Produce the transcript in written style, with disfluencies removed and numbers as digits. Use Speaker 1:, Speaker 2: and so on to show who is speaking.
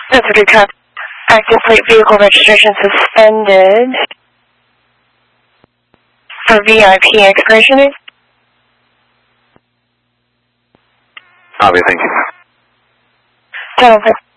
Speaker 1: That's a good cop. Active plate vehicle registration suspended. For VIP expiration date?
Speaker 2: Copy, thank you.
Speaker 1: 10:05.